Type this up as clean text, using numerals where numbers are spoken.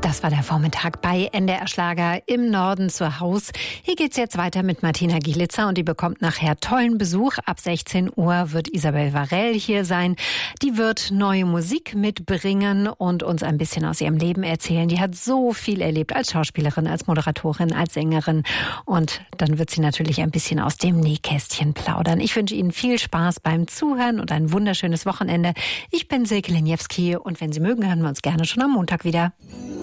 Das war der Vormittag bei NDR Schlager im Norden zu Haus. Hier geht's jetzt weiter mit Martina Gielitzer und die bekommt nachher tollen Besuch. Ab 16 Uhr wird Isabel Varell hier sein. Die wird neue Musik mitbringen und uns ein bisschen aus ihrem Leben erzählen. Die hat so viel erlebt als Schauspielerin, als Moderatorin, als Sängerin. Und dann wird sie natürlich ein bisschen aus dem Nähkästchen plaudern. Ich wünsche Ihnen viel Spaß beim Zuhören und ein wunderschönes Wochenende. Ich bin Silke Leniewski und wenn Sie mögen, hören wir uns gerne schon am Montag wieder.